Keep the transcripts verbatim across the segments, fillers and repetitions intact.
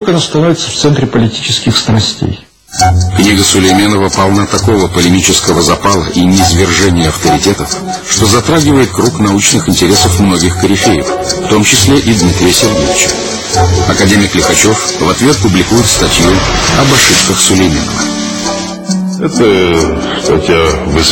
только она становится в центре политических страстей. Книга Сулейменова полна такого полемического запала и низвержения авторитетов, что затрагивает круг научных интересов многих корифеев, в том числе и Дмитрия Сергеевича. Академик Лихачев в ответ публикует статью об ошибках Сулейменова. Это статья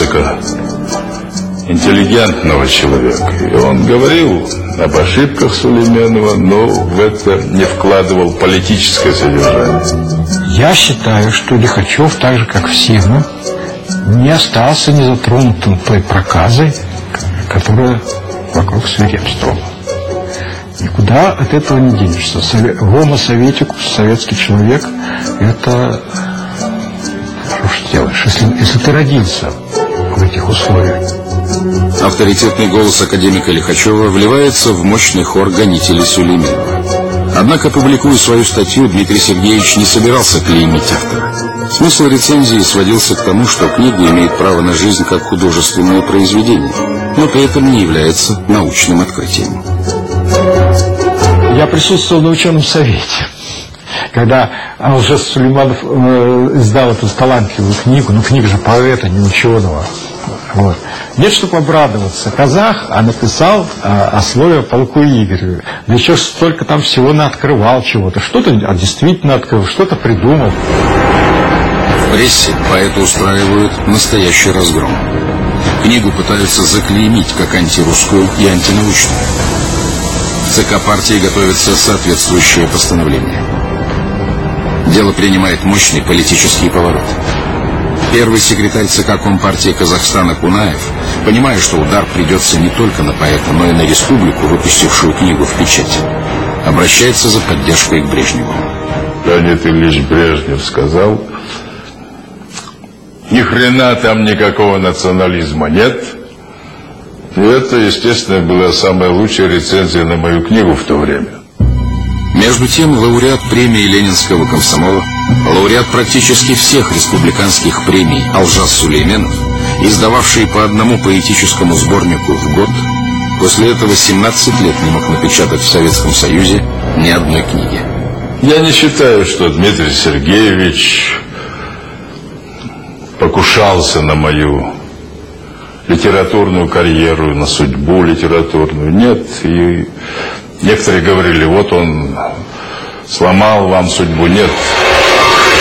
высокоинтеллигентного человека. И он говорил об ошибках Сулейменова, но в это не вкладывал политическое содержание. Я считаю, что Лихачев, так же как все мы, не остался незатронутым той проказой, которая вокруг свирепствовала. Никуда от этого не денешься. Homo советикус, советский человек, это что ж делаешь, если, если ты родился в этих условиях. Авторитетный голос академика Лихачева вливается в мощный хор гонителей Сулейменова. Однако, публикуя свою статью, Дмитрий Сергеевич не собирался клеймить автора. Смысл рецензии сводился к тому, что книга имеет право на жизнь как художественное произведение, но при этом не является научным открытием. Я присутствовал на ученом совете, когда Алжес Сулейманов э, издал эту талантливую книгу. Ну, книга же поэта, не ученого. Вот. Нет, чтобы обрадоваться. Казах, а написал а, о слове полку Игореве. Да еще столько там всего наоткрывал чего-то. Что-то а, действительно открыл, что-то придумал. В прессе поэта устраивают настоящий разгром. Книгу пытаются заклеймить как антирусскую и антинаучную. В ЦК партии готовится соответствующее постановление. Дело принимает мощный политический поворот. Первый секретарь ЦК Компартии Казахстана Кунаев, понимая, что удар придется не только на поэта, но и на республику, выпустившую книгу в печать, обращается за поддержкой к Брежневу. Леонид Ильич Брежнев сказал: ни хрена там никакого национализма нет. И это, естественно, была самая лучшая рецензия на мою книгу в то время. Между тем, лауреат премии Ленинского комсомола, лауреат практически всех республиканских премий Алжас Сулейменов, издававший по одному поэтическому сборнику в год, после этого семнадцать лет не мог напечатать в Советском Союзе ни одной книги. Я не считаю, что Дмитрий Сергеевич покушался на мою литературную карьеру, на судьбу литературную. Нет, и некоторые говорили: вот он сломал вам судьбу. Нет.